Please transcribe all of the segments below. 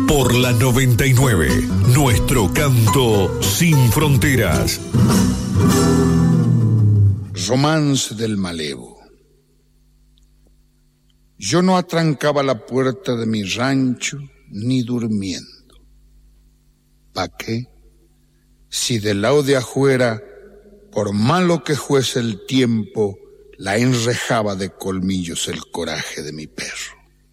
Por la 99, nuestro canto sin fronteras. Romance del malevo. Yo no atrancaba la puerta de mi rancho ni durmiendo. ¿Pa' qué? Si del lado de afuera, por malo que fuese el tiempo, la enrejaba de colmillos el coraje de mi perro.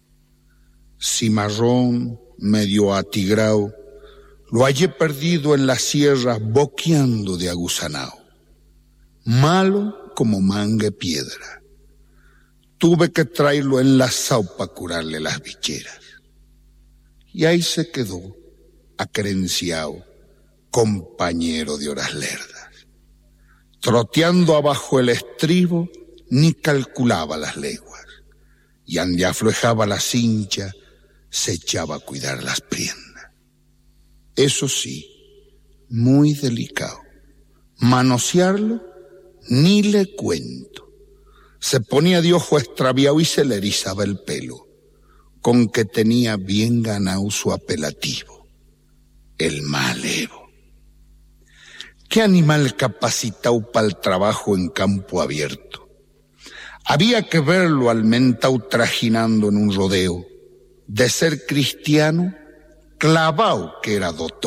Cimarrón, medio atigrao, lo hallé perdido en la sierra boqueando de aguzanao. Malo como mangue piedra. Tuve que traerlo enlazado para curarle las bicheras. Y ahí se quedó, acrenciao, compañero de horas lerdas. Troteando abajo el estribo, ni calculaba las leguas. Y ande aflojaba la cincha, se echaba a cuidar las prendas. Eso sí, muy delicado. Manosearlo, ni le cuento. Se ponía de ojo extraviado y se le erizaba el pelo, con que tenía bien ganado su apelativo, el malevo. Qué animal capacitado para el trabajo en campo abierto. Había que verlo al mentao trajinando en un rodeo. De ser cristiano, clavao que era doctor.